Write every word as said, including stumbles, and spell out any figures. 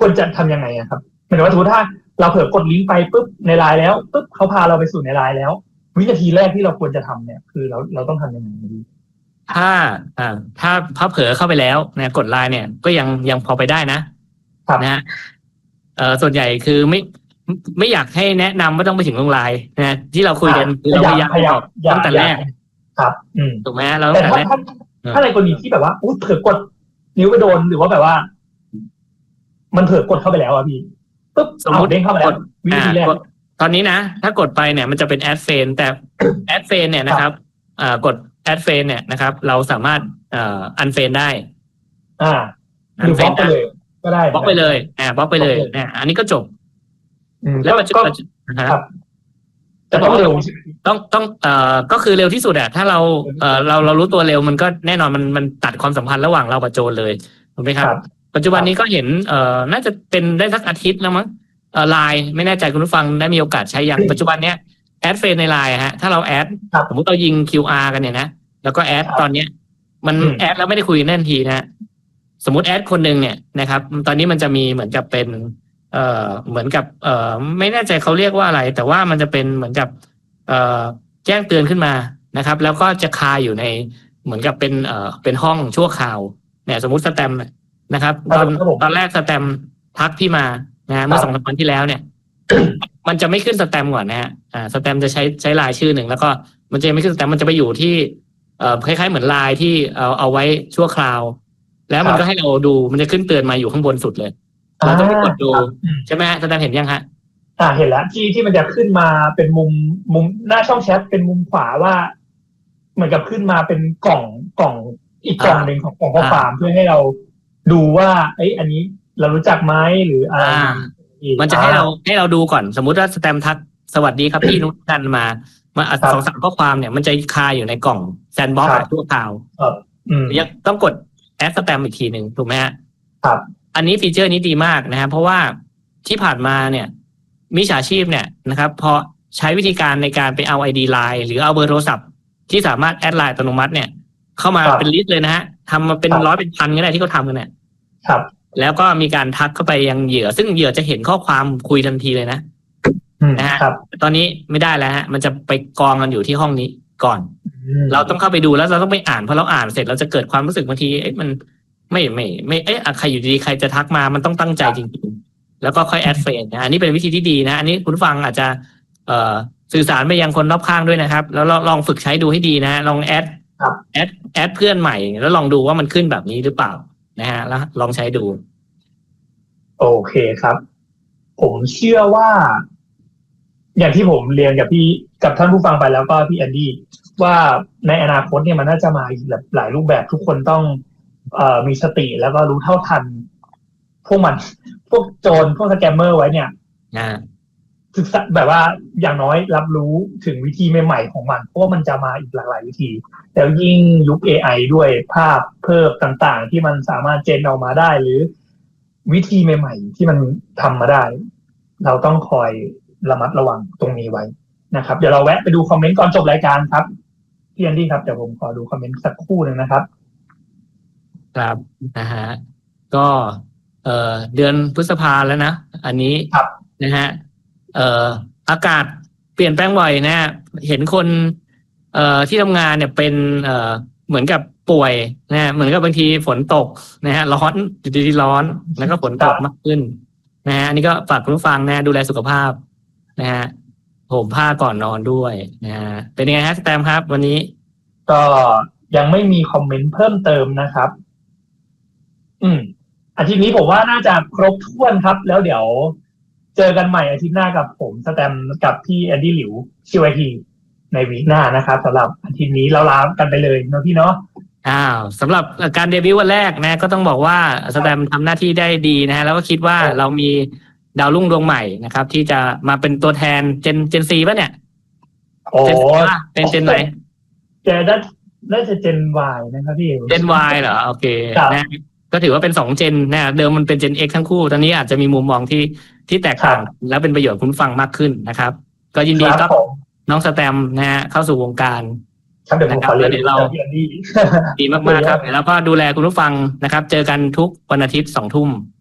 ควรจะทำยังไงอะครับหมายถึงว่าสมมติถ้าเราเผลอกดลิงก์ไปปุ๊บในไลน์แล้วปุ๊บเขาพาเราไปสู่ในไลน์แล้ววินาทีแรกที่เราควรจะทำเนี่ยคือเราเราต้องทำยังไงดีถ้าอ่าถ้าถ้าเผลอเข้าไปแล้วนะกดไลน์เนี่ยก็ยังยังพอไปได้นะนะฮะเอ่อส่วนใหญ่คือไม่ไม่อยากให้แนะนำว่าต้องไปถึงลงไลน์นะที่เราคุยกันเราพยายามบอกตั้งแต่แรกครับอืมถูกไหมเราตั้งแต่แรกถ้าในกรณีที่แบบว่าอุ๊ยเผลอกดนิ้วไปโดนหรือว่าแบบว่ามันเผลอกดเข้าไปแล้วอ่ะพี่ปุ๊บสมมติเด้งเข้าไปแล้ววิธีแรกตอนนี้นะถ้ากดไปเนี่ยมันจะเป็นแอดเฟนแต่แอดเฟนเนี่ยนะครับอ่ากดแอดเฟนเนี่ยนะครับเราสามารถเอ่ออันเฟนได้อ่าอันเฟนไปเลยก็ได้บล็อกไปเลยอ่าบล็อกไปเลยเนี่ยอันนี้ก็จบแล้วมันจะครับแต่ต้องเร็วต้องต้องเอ่อก็คือเร็วที่สุดอะถ้าเราเอ่อเราเรารู้ตัวเร็วมันก็แน่นอนมันมันตัดความสัมพันธ์ระหว่างเรากับโจรเลยถูกไหมครับปัจจุบันนี้ก็เห็นเอ่อน่าจะเป็นได้สักอาทิตย์แล้วมั้งเอ่อไลน์ไม่แน่ใจคุณผู้ฟังได้มีโอกาสใช้ยังปัจจุบันเนี้ยแอดเฟซในไลน์ฮะถ้าเราแอดสมมติเรายิง คิว อาร์ กันเนี่ยนะแล้วก็แอดตอนเนี้ยมันแอดแล้วไม่ได้คุยกันทันทีนะสมมติแอดคนหนึ่งเนี่ยนะครับตอนนี้มันจะมีเหมือนกับเป็นเอ่อเหมือนกับเอ่อไม่แน่ใจเขาเรียกว่าอะไรแต่ว่ามันจะเป็นเหมือนกับเอ่อแจ้งเตือนขึ้นมานะครับแล้วก็จะคาอยู่ในเหมือนกับเป็นเอ่อเป็นห้องชั่วคราวเนี่ยสมมุติสแตมนะครับตอนตอนแรกสแตมทักพี่มานะเมื่อสองสามวันที่แล้วเนี่ย มันจะไม่ขึ้นสแตมก่อนนะฮะอ่าสแตมจะใช้ใช้ลายชื่อหนึ่งแล้วก็มันจะไม่ขึ้นสแตมมันจะไปอยู่ที่เอ่อคล้ายๆเหมือนลายที่เอาเอาไว้ชั่วคราวแล้วมันก็ให้เราดูมันจะขึ้นเตือนมาอยู่ข้างบนสุดเลยเราต้องไปกดดูใช่ไหมฮะสแตมเห็นยังฮะอ่าเห็นแล้วที่ที่มันจะขึ้นมาเป็นมุมมุมหน้าช่องแชทเป็นมุมขวาว่าเหมือนกับขึ้นมาเป็นกล่องกล่องอีกกล่องหนึ่งของของข้อความเพื่อให้เราดูว่าไอ้อันนี้เรารู้จักไหมหรืออะไรมันจะให้เราให้เราดูก่อนสมมุติว่าสแตมทักสวัสดีครับพี่นุชกันมามาสองสามข้อความเนี่ยมันจะคาอยู่ในกล่องแซนด์บ็อกซ์ทั่วคราวยังต้องกดแอดสแตมอีกทีหนึ่งถูกไหมฮะครับอันนี้ฟีเจอร์นี้ดีมากนะครับเพราะว่าที่ผ่านมาเนี่ยมิจฉาชีพเนี่ยนะครับพอใช้วิธีการในการไปเอา ไอ ดี Line หรือเอาเบอร์โทรศัพท์ที่สามารถแอดไลน์อัตโนมัติเนี่ยเข้ามาเป็นลิสต์เลยนะฮะทำมาเป็นร้อยเป็นพันก็ได้ที่เขาทำกันเนี่ยครับแล้วก็มีการทักเข้าไปยังเหยื่อซึ่งเหยื่อจะเห็นข้อความคุยทันทีเลยนะนะฮะตอนนี้ไม่ได้แล้วฮะมันจะไปกองกันอยู่ที่ห้องนี้ก่อนเราต้องเข้าไปดูแล้วเราต้องไปอ่านพอเราอ่านเสร็จเราจะเกิดความรู้สึกบางทีเอ๊ะมันไม่ไม่ไม่เอ๊ะใครอยู่ดีใครจะทักมามันต้องตั้งใจจริงๆแล้วก็ค่อยแอดเฟรนด์นะอันนี้เป็นวิธีที่ดีนะอันนี้คุณฟังอาจจะเอ่อสื่อสารไปยังคนรอบข้างด้วยนะครับแล้วลองฝึกใช้ดูให้ดีนะลองแอดแอดแอดเพื่อนใหม่แล้วลองดูว่ามันขึ้นแบบนี้หรือเปล่านะฮะแล้วลองใช้ดูโอเคครับผมเชื่อว่าอย่างที่ผมเรียนกับพี่กับท่านผู้ฟังไปแล้วก็พี่แอนดี้ว่าในอนาคตเนี่ยมันน่าจะมาอีกหลายรูปแบบทุกคนต้องเอ่อมีสติแล้วก็รู้เท่าทันพวกมันพวกโจรพวกสแกมเมอร์ไว้เนี่ยศึกษาแบบว่าอย่างน้อยรับรู้ถึงวิธีใหม่ๆของมันเพราะว่ามันจะมาอีกหลากหลายวิธีแล้วยิ่งยุค เอ ไอ ด้วยภาพเพิ่มต่างๆที่มันสามารถเจนออกมาได้หรือวิธีใหม่ๆที่มันทำมาได้เราต้องคอยระมัดระวังตรงนี้ไว้นะครับเดี๋ยวเราแวะไปดูคอมเมนต์ก่อนจบรายการครับพี่แอนดี้ครับเดี๋ยวผมขอดูคอมเมนต์สักครู่หนึ่งนะครับครับนะฮะก็เอ่อเดือนพฤษภาแล้วนะอันนี้นะฮะเอ่ออากาศเปลี่ยนแปลงบ่อยนะเห็นคนเอ่อที่ทำงานเนี่ยเป็นเอ่อเหมือนกับป่วยนะเหมือนกับบางทีฝนตกนะฮะร้อนอยู่ดีๆร้อนแล้วก็ฝนตกมากขึ้นนะฮะอันนี้ก็ฝากคุณผู้ฟังนะดูแลสุขภาพนะฮะห่มผ้าก่อนนอนด้วยนะฮะเป็นยังไงฮะสแตมครับวันนี้ก็ยังไม่มีคอมเมนต์เพิ่มเติมนะครับอืมอาทิตย์นี้ผมว่าน่าจะครบถ้วนครับแล้วเดี๋ยวเจอกันใหม่อาทิตย์หน้ากับผมสแตมกับพี่แอนดี้หลิวชีวทีในวีคหน้านะครับสำหรับอาทิตย์นี้เราลากันไปเลยเนาะพี่เนาะอ้าวสำหรับการเดบิวต์วันแรกนะก็ต้องบอกว่าสแตมทำหน้าที่ได้ดีนะฮะแล้วก็คิดว่าเรามีดาวรุ่งดวงใหม่นะครับที่จะมาเป็นตัวแทนเจนเจนซีป่ะเนี่ยโอ้เป็นเจนไหนเจนได้ได้จะเจน Y นะครับพี่เจน Y เหรอโอเคนะก็ถือว่าเป็นสองเจนนะเดิมมันเป็นเจน X ทั้งคู่ตอนนี้อาจจะมีมุมมองที่ที่แตกต่างแล้วเป็นประโยชน์คุณฟังมากขึ้นนะครับก็ยินดีต้อนรับน้องสแตมนะฮะเข้าสู่วงการนะครับเดี๋ยวเราดีมากๆครับแล้วก็ดูแลคุณผู้ฟังนะครับเจอกันทุกวันอาทิตย์สองทุ่ม